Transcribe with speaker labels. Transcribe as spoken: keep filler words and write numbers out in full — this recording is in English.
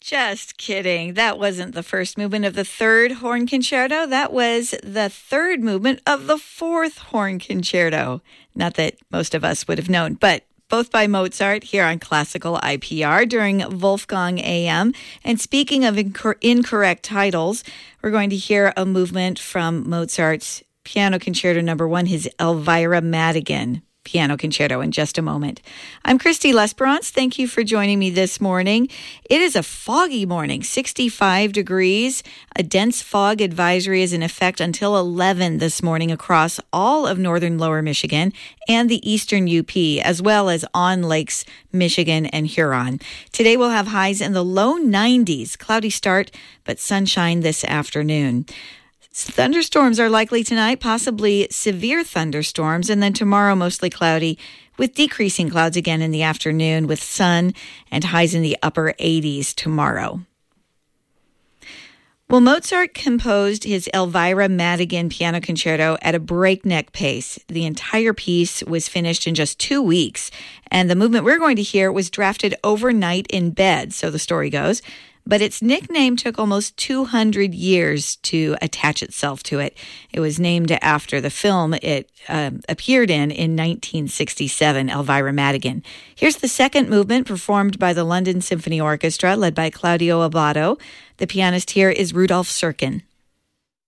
Speaker 1: Just kidding. That wasn't the first movement of the third horn concerto. That was the third movement of the fourth horn concerto. Not that most of us would have known, but both by Mozart here on Classical I P R during Wolfgang A M. And speaking of incor- incorrect titles, we're going to hear a movement from Mozart's Piano Concerto Number One, his Elvira Madigan Piano Concerto, in just a moment. I'm Christy Lesperance. Thank you for joining me this morning. It is a foggy morning, sixty-five degrees. A dense fog advisory is in effect until eleven this morning across all of northern lower Michigan and the eastern U P, as well as on Lakes Michigan and Huron. Today we'll have highs in the low nineties, cloudy start, but sunshine this afternoon. Thunderstorms are likely tonight, possibly severe thunderstorms, and then tomorrow mostly cloudy with decreasing clouds again in the afternoon with sun and highs in the upper eighties tomorrow. Well, Mozart composed his Elvira Madigan Piano Concerto at a breakneck pace. The entire piece was finished in just two weeks, and the movement we're going to hear was drafted overnight in bed, so the story goes. But its nickname took almost two hundred years to attach itself to it. It was named after the film it um, appeared in in nineteen sixty-seven, Elvira Madigan. Here's the second movement performed by the London Symphony Orchestra, led by Claudio Abbado. The pianist here is Rudolf Serkin.